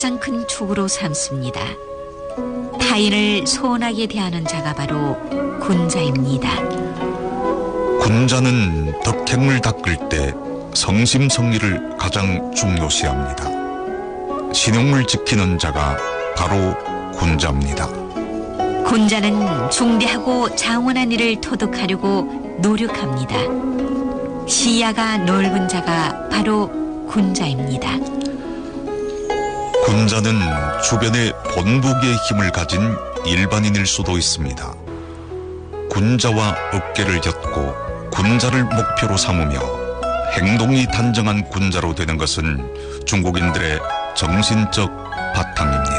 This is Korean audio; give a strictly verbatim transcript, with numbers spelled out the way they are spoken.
가장 큰 축으로 삼습니다. 타인을 소원하게 대하는 자가 바로 군자입니다. 군자는 덕행을 닦을 때 성심성의를 가장 중요시합니다. 신용을 지키는 자가 바로 군자입니다. 군자는 중대하고 장원한 일을 토득하려고 노력합니다. 시야가 넓은 자가 바로 군자입니다. 군자는 주변에 본보기의 힘을 가진 일반인일 수도 있습니다. 군자와 어깨를 엮고 군자를 목표로 삼으며 행동이 단정한 군자로 되는 것은 중국인들의 정신적 바탕입니다.